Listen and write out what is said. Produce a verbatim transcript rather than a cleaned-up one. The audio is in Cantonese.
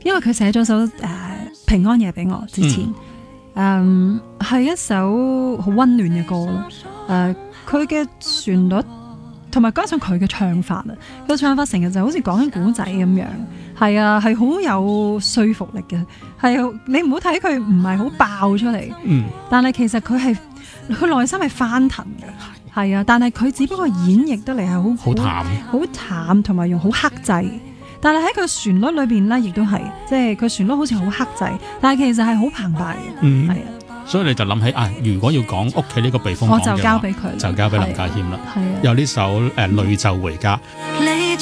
因為佢寫咗首誒、呃、平安夜俾我之前，誒係、嗯嗯、一首好溫暖嘅歌咯。誒、呃，佢嘅旋律同埋加上佢嘅唱法啊，個唱法成日就好似講緊古仔咁樣，係啊，係好有說服力嘅。係你唔好睇佢唔係好爆出嚟，嗯，但係其實佢係佢內心係翻騰嘅，係啊，但係佢只不過演繹得嚟係好好淡， 好淡，同埋用好克制。但係喺佢旋律裏邊咧，亦都係，即係佢旋律好似好克制，但係其實係好澎湃嘅，嗯，係啊。 所以你就諗起啊，如果要講屋企呢個避風港嘅話， 我就交俾佢， 就交俾林家謙啦。 係啊， 有呢首誒《淚就回家》。